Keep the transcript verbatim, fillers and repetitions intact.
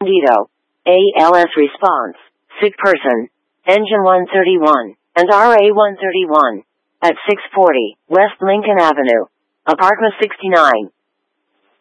Bandito. A L S response. Sick person. Engine one thirty-one. And R A one thirty-one. At six forty, West Lincoln Avenue. Apartment sixty-nine.